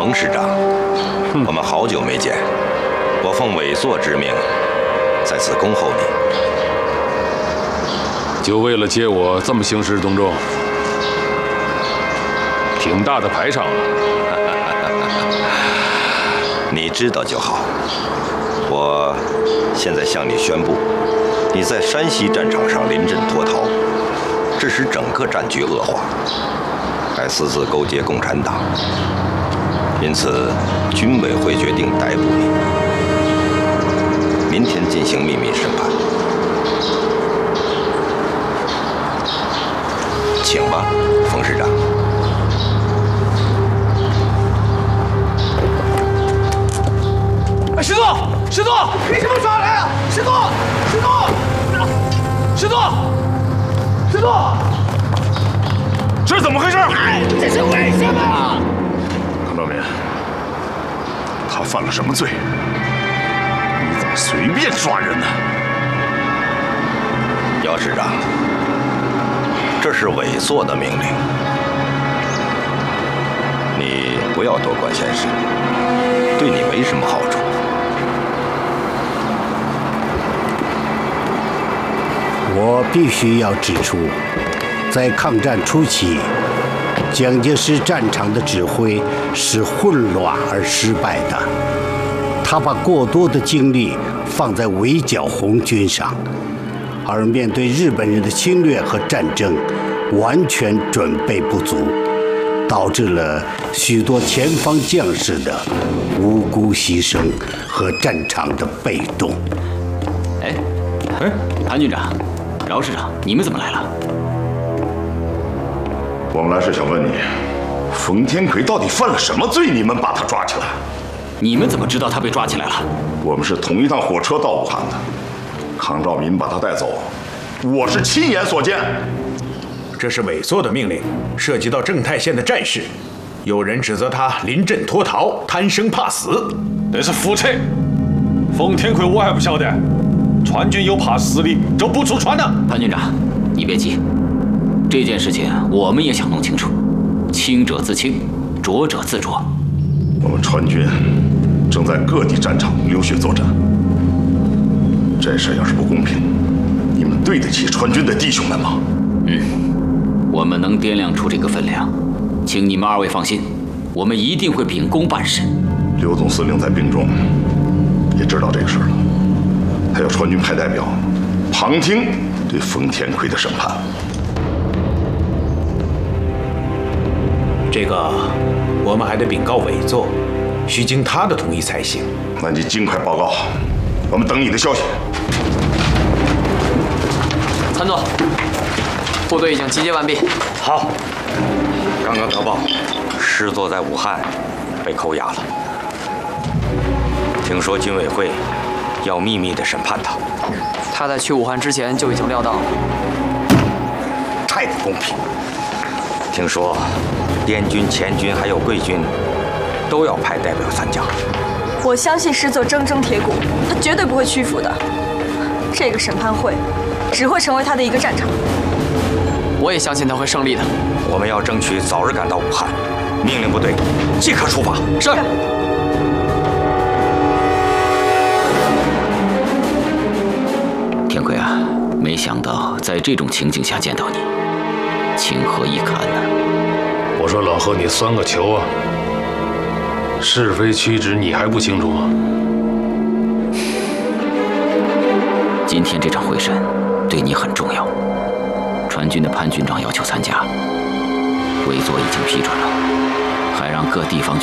冯师长，我们好久没见，我奉伟祚之命，在此恭候你。 就为了接我这么兴师动众，挺大的排场啊！ 你知道就好。我现在向你宣布，你在山西战场上临阵脱逃，致使整个战局恶化，还私自勾结共产党，因此军委会决定逮捕你，明天进行秘密审判。请吧，冯师长。 师座，师座，凭什么抓来了？师座，师座，师座，师座， 这是怎么回事？ 这是为什么？ 看到没？他犯了什么罪？你怎么随便抓人呢？ 姚师长，这是伟祚的命令，你不要多管闲事，对你没什么好处。 我必须要指出，在抗战初期，蒋介石战场的指挥是混乱而失败的。他把过多的精力放在围剿红军上，而面对日本人的侵略和战争，完全准备不足，导致了许多前方将士的无辜牺牲和战场的被动。 潘军长、饶师长，你们怎么来了？ 我们来是想问你，冯天奎到底犯了什么罪？你们把他抓起来？ 你们怎么知道他被抓起来了？ 我们是同一趟火车到武汉的，康兆民把他带走，我是亲眼所见。 这是伟祚的命令，涉及到正太县的战事，有人指责他临阵脱逃、贪生怕死， 那是胡扯。冯天奎我还不晓得，川军有怕死的就不出川的。 潘军长，你别急，这件事情我们也想弄清楚，清者自清，浊者自浊。 我们川军正在各地战场流血作战，这事要是不公平，你们对得起川军的弟兄们吗？ 我们能掂量出这个分量，请你们二位放心，我们一定会秉公办事。 刘总司令在病中也知道这个事了，他要川军派代表旁听对冯天奎的审判。 这个我们还得禀告伟祚，需经他的同意才行。 那你尽快报告，我们等你的消息。 参座，部队已经集结完毕。 好，刚刚得报，师座在武汉被扣押了。听说军委会要秘密的审判他。 他在去武汉之前就已经料到了。 太不公平！听说滇军、黔军还有桂军都要派代表参加。 我相信师座铮铮铁骨，他绝对不会屈服的。这个审判会只会成为他的一个战场。 我也相信他会胜利的。 我们要争取早日赶到武汉，命令部队即刻出发。 是。 天奎啊，没想到在这种情景下见到你，情何以堪呢？ 我说老何，你算个球啊！是非曲直你还不清楚吗？ 今天这场会审对你很重要，川军的潘军长要求参加，伟祚已经批准了，还让各地方